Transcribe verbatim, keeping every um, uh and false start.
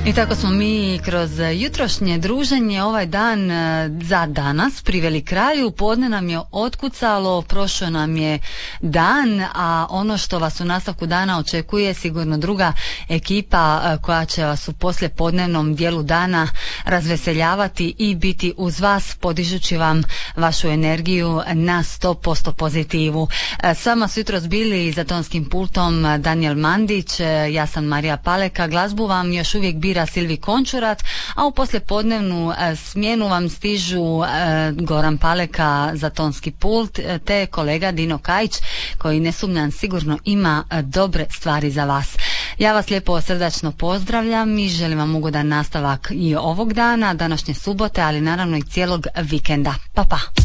I tako smo mi kroz jutrošnje druženje ovaj dan za danas priveli kraju. Podne nam je otkucalo, prošao nam je dan, a ono što vas u nastavku dana očekuje sigurno druga ekipa koja će vas u poslijepodnevnom dijelu dana razveseljavati i biti uz vas, podižući vam vašu energiju na sto posto pozitivu. S vama su jutros bili za tonskim pultom Daniel Mandić, ja sam Marija Paleka. Glazbu vam još uvijek bira Silvi Končurat, a u poslijepodnevnu smjenu vam stižu Goran Paleka za tonski pult te kolega Dino Kajić, koji ne sumnjam sigurno ima dobre stvari za vas. Ja vas lijepo srdačno pozdravljam i želim vam ugodan nastavak i ovog dana, današnje subote, ali naravno i cijelog vikenda. Pa pa!